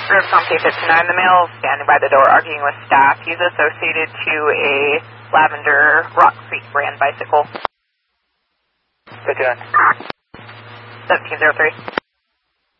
Rivercom K-59, the male standing by the door arguing with staff. He's associated to a Lavender Rock Creek brand bicycle. Good doing. 1703.